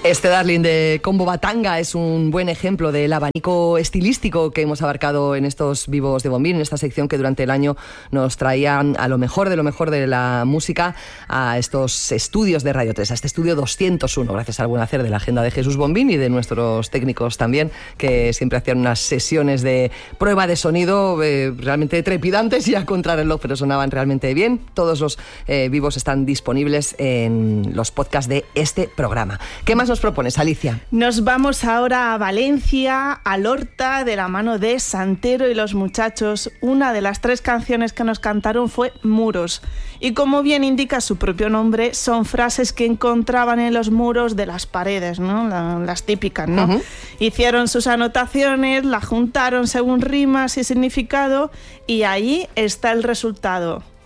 Este Darling de Combo Batanga es un buen ejemplo del abanico estilístico que hemos abarcado en estos Vivos de Bombín, en esta sección que durante el año nos traían a lo mejor de la música a estos estudios de Radio 3, a este estudio 201, gracias al buen hacer de la agenda de Jesús Bombín y de nuestros técnicos también, que siempre hacían unas sesiones de prueba de sonido realmente trepidantes y a contrarreloj, pero sonaban realmente bien. Todos los vivos están disponibles en los podcasts de este programa. ¿Qué más nos propones, Alicia? Nos vamos ahora a Valencia, a Lorta, de la mano de Santero y los muchachos. Una de las 3 canciones que nos cantaron fue Muros. Y como bien indica su propio nombre, son frases que encontraban en los muros de las paredes, ¿no? Las típicas, ¿no? Uh-huh. Hicieron sus anotaciones, las juntaron según rimas y significado, y ahí está el resultado.